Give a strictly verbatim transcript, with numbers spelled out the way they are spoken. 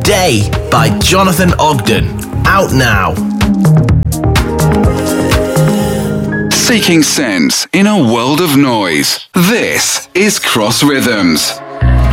Day by Jonathan Ogden. Out now. Seeking sense in a world of noise. This is Cross Rhythms.